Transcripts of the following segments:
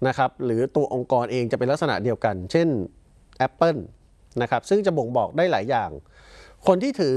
นะครับหรือตัวองค์กรเองจะเป็นลักษณะเดียวกันเช่น Apple นะครับซึ่งจะบ่งบอกได้หลายอย่างคนที่ถือ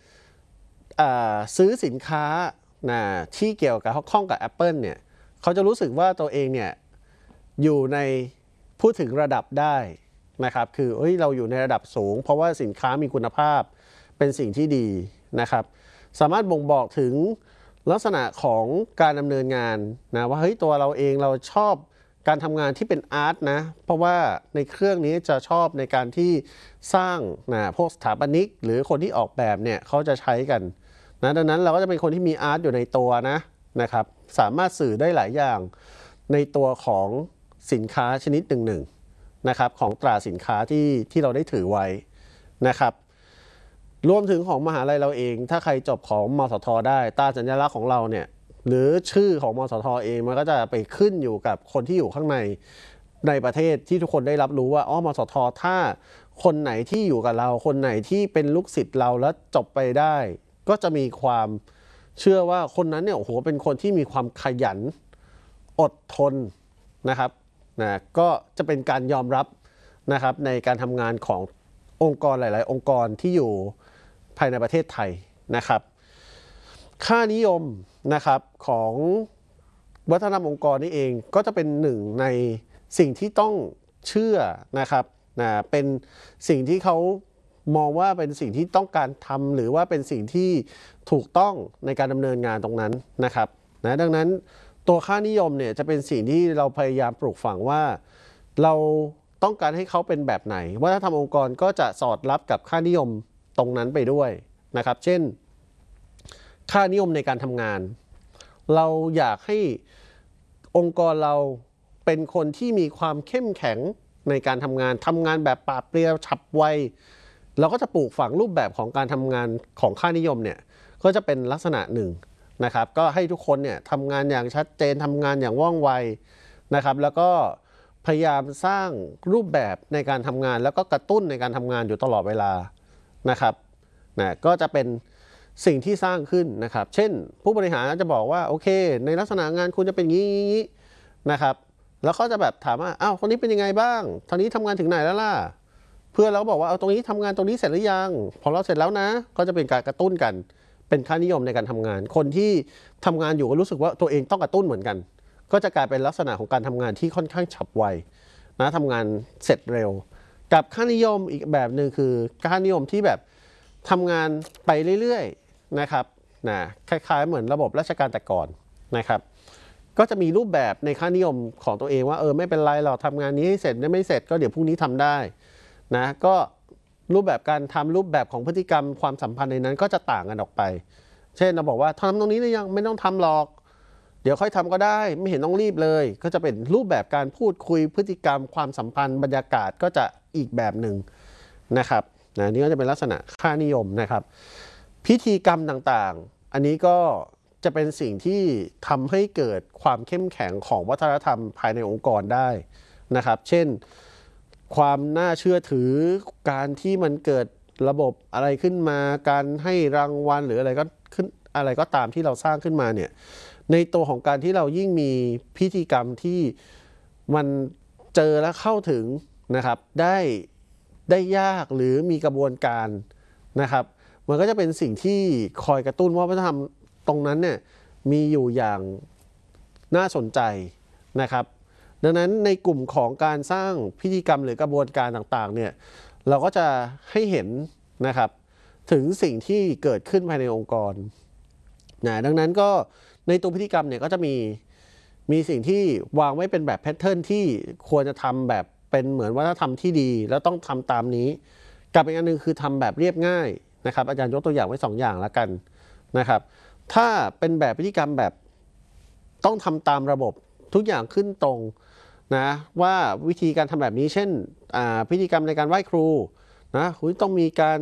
ซื้อสินค้าที่เกี่ยวกับข้องกับ Apple เนี่ยเขาจะรู้สึกว่าตัวเองเนี่ยอยู่ในพูดถึงระดับได้นะครับคือเราอยู่ในระดับสูงเพราะว่าสินค้ามีคุณภาพเป็นสิ่งที่ดีนะครับสามารถบ่งบอกถึงลักษณะของการดำเนินงานนะว่าตัวเราเองเราชอบการทำงานที่เป็นอาร์ตนะเพราะว่าในเครื่องนี้จะชอบในการที่สร้างพวกสถาปนิกหรือคนที่ออกแบบเนี่ยเขาจะใช้กันนะดังนั้นเราก็จะเป็นคนที่มีอาร์ตอยู่ในตัวนะครับสามารถสื่อได้หลายอย่างในตัวของสินค้าชนิดหนึ่งนะครับของตราสินค้าที่เราได้ถือไว้นะครับรวมถึงของมหาลัยเราเองถ้าใครจบของมสทได้ตราสัญลักษณ์ของเราเนี่ยหรือชื่อของมสทเองมันก็จะไปขึ้นอยู่กับคนที่อยู่ข้างในประเทศที่ทุกคนได้รับรู้ว่ามสทถ้าคนไหนที่อยู่กับเราคนไหนที่เป็นลูกศิษย์เราแล้วจบไปได้ก็จะมีความเชื่อว่าคนนั้นเนี่ยเป็นคนที่มีความขยันอดทนนะครับก็จะเป็นการยอมรับนะครับในการทำงานขององค์กรหลายๆองค์กรที่อยู่ภายในประเทศไทยนะครับค่านิยมนะครับของวัฒนธรรมองค์กรนี่เองก็จะเป็นหนึ่งในสิ่งที่ต้องเชื่อนะครับเป็นสิ่งที่เขามองว่าเป็นสิ่งที่ต้องการทำหรือว่าเป็นสิ่งที่ถูกต้องในการดำเนินงานตรงนั้นนะครับดังนั้นตัวค่านิยมเนี่ยจะเป็นสิ่งที่เราพยายามปลูกฝังว่าเราต้องการให้เขาเป็นแบบไหนวัฒนธรรมองค์กรก็จะสอดรับกับค่านิยมตรงนั้นไปด้วยนะครับเช่นค่านิยมในการทำงานเราอยากให้องค์กรเราเป็นคนที่มีความเข้มแข็งในการทำงานแบบปราบเปรียวฉับไวเราก็จะปลูกฝังรูปแบบของการทำงานของค่านิยมเนี่ยก็จะเป็นลักษณะหนึ่งนะครับก็ให้ทุกคนเนี่ยทำงานอย่างชัดเจนทำงานอย่างว่องไวนะครับแล้วก็พยายามสร้างรูปแบบในการทำงานแล้วก็กระตุ้นในการทำงานอยู่ตลอดเวลานะครับก็จะเป็นสิ่งที่สร้างขึ้นนะครับเช่นผู้บริหารจะบอกว่าโอเคในลักษณะงานคุณจะเป็นอย่างนี้นะครับแล้วเขาจะแบบถามว่าอ้าวคนนี้เป็นยังไงบ้างตอนนี้ทำงานถึงไหนแล้วล่ะเพื่อนเราก็บอกว่าเอาตรงนี้ทำงานตรงนี้เสร็จหรือยังพอเราเสร็จแล้วนะก็จะเป็นการกระตุ้นกันเป็นค่านิยมในการทำงานคนที่ทำงานอยู่ก็รู้สึกว่าตัวเองต้องกระตุ้นเหมือนกันก็จะกลายเป็นลักษณะของการทำงานที่ค่อนข้างฉับไวทำงานเสร็จเร็วกับค่านิยมอีกแบบหนึ่งคือค่านิยมที่แบบทำงานไปเรื่อยๆนะครับคล้ายๆเหมือนระบบราชการแต่ก่อนนะครับก็จะมีรูปแบบในค่านิยมของตัวเองว่าไม่เป็นไรเราทำงานนี้ให้เสร็จไม่เสร็จก็เดี๋ยวพรุ่งนี้ทำได้ก็รูปแบบการทำรูปแบบของพฤติกรรมความสัมพันธ์ในนั้นก็จะต่างกันออกไปเช่นเราบอกว่าทำตรงนี้หรือยังไม่ต้องทำหรอกเดี๋ยวค่อยทำก็ได้ไม่เห็นต้องรีบเลยก็จะเป็นรูปแบบการพูดคุยพฤติกรรมความสัมพันธ์บรรยากาศก็จะอีกแบบหนึ่งนะครับนี่ก็จะเป็นลักษณะค่านิยมนะครับพิธีกรรมต่างๆอันนี้ก็จะเป็นสิ่งที่ทำให้เกิดความเข้มแข็งของวัฒนธรรมภายในองค์กรได้นะครับเช่นความน่าเชื่อถือการที่มันเกิดระบบอะไรขึ้นมาการให้รางวัลหรืออะไรก็ตามที่เราสร้างขึ้นมาเนี่ยในตัวของการที่เรายิ่งมีพิธีกรรมที่มันเจอและเข้าถึงนะครับได้ยากหรือมีกระบวนการนะครับมันก็จะเป็นสิ่งที่คอยกระตุ้นว่าวัฒนธรรมตรงนั้นเนี่ยมีอยู่อย่างน่าสนใจนะครับดังนั้นในกลุ่มของการสร้างพิธีกรรมหรือกระบวนการต่างๆเนี่ยเราก็จะให้เห็นนะครับถึงสิ่งที่เกิดขึ้นภายในองค์กรดังนั้นก็ในตัวพิธีกรรมเนี่ยก็จะมีสิ่งที่วางไว้เป็นแบบแพทเทิร์นที่ควรจะทำแบบเป็นเหมือนวัฒนธรรมที่ดีแล้วต้องทำตามนี้กับอีกอันนึงคือทำแบบเรียบง่ายนะครับอาจารย์ยกตัวอย่างไว้2 อย่างแล้วกันนะครับถ้าเป็นแบบพิธีกรรมแบบต้องทำตามระบบทุกอย่างขึ้นตรงว่าวิธีการทำแบบนี้เช่นพิธีกรรมในการไหว้ครูต้องมีการ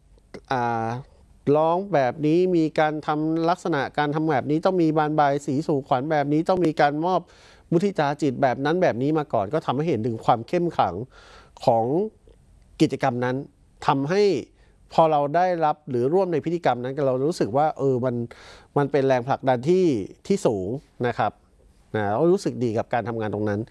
ร้องแบบนี้มีการทำลักษณะการทำแบบนี้ต้องมีบานบายสีสู่ขวัญแบบนี้ต้องมีการมอบมุทิตาจิตแบบนั้นแบบนี้มาก่อนก็ทำให้เห็นถึงความเข้มขลังของกิจกรรมนั้นทำให้พอเราได้รับหรือร่วมในพิธีกรรมนั้นเรารู้สึกว่ามันเป็นแรงผลักดันที่สูงนะครับเรารู้สึกดีกับการทำงานตรงนั้น